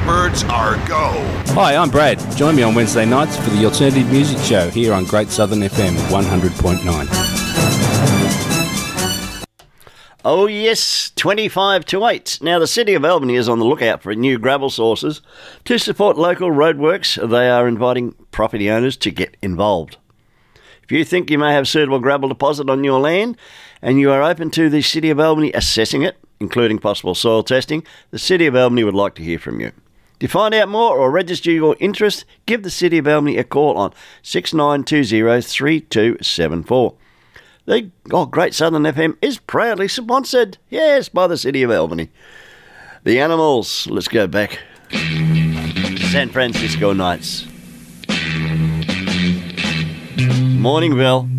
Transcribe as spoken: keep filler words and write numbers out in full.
Thunderbirds are go. Hi, I'm Brad. Join me on Wednesday nights for the Alternative Music Show here on Great Southern F M one hundred point nine. Oh yes, twenty-five to eight. Now the City of Albany is on the lookout for new gravel sources. To support local roadworks, they are inviting property owners to get involved. If you think you may have suitable gravel deposit on your land and you are open to the City of Albany assessing it, including possible soil testing, the City of Albany would like to hear from you. To find out more or register your interest, give the City of Albany a call on six nine two zero three two seven four. The oh, Great Southern F M is proudly sponsored, yes, by the City of Albany. The Animals, let's go back. San Francisco Nights. Morning, Val.